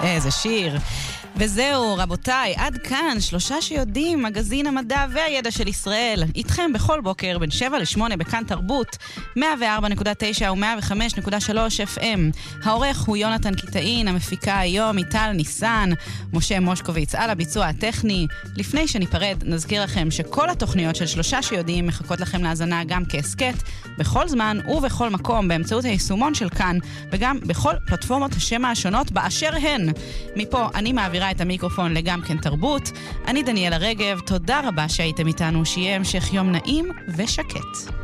איזה שיר. וזהו, רבותיי, עד כאן 3 שיודעים, מגזין המדע והידע של ישראל. איתכם בכל בוקר בין 7 ל-8 בכאן תרבות, 104.9 ו-105.3 FM. העורך הוא יונתן קיטאין, המפיקה היום איטל ניסן, משה מושקוביץ על הביצוע הטכני. לפני שניפרד, נזכיר לכם שכל התוכניות של 3 שיודעים מחכות לכם להזנה גם כעסקט, בכל זמן ובכל מקום, באמצעות היישומון של כאן, וגם בכל פלטפורמות השמע השונות באשר הן. מפה אני מעבירה את המיקרופון לגם כן תרבות. אני דניאלה רגב, תודה רבה שהייתם איתנו, שיהיה המשך יום נעים ושקט.